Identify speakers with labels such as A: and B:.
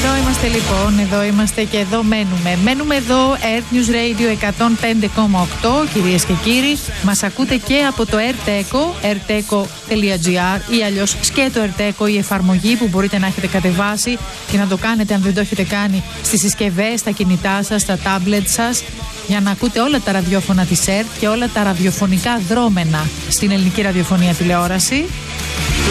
A: Εδώ είμαστε λοιπόν, εδώ είμαστε και εδώ μένουμε. Μένουμε εδώ, Earth News Radio 105,8, κυρίες και κύριοι. Μας ακούτε και από το Erteco, erteco.gr ή αλλιώς σκέτο Erteco, η εφαρμογή που μπορείτε να έχετε κατεβάσει και να το κάνετε αν δεν το έχετε κάνει στις συσκευές, στα κινητά σας, στα τάμπλετ σας, για να ακούτε όλα τα ραδιόφωνα της ΕΡΤ και όλα τα ραδιοφωνικά δρόμενα στην ελληνική ραδιοφωνία τηλεόραση.